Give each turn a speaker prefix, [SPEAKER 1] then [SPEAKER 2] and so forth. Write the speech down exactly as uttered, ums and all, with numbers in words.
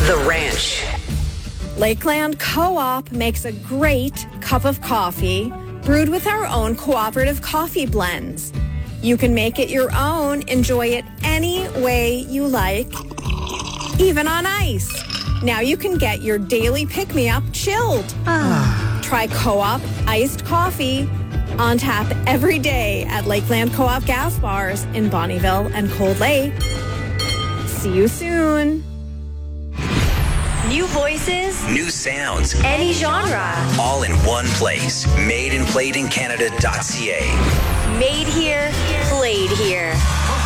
[SPEAKER 1] The Ranch.
[SPEAKER 2] Lakeland Co-op makes a great cup of coffee brewed with our own cooperative coffee blends. You can make it your own, enjoy it any way you like, even on ice. Now you can get your daily pick-me-up chilled.
[SPEAKER 3] Ah.
[SPEAKER 2] Try Co-op iced coffee on tap every day at Lakeland Co-op gas bars in Bonnyville and Cold Lake. See you soon.
[SPEAKER 4] New voices,
[SPEAKER 1] new sounds,
[SPEAKER 4] any genre,
[SPEAKER 1] all in one place. made and played in canada dot c a.
[SPEAKER 4] Made here, played here.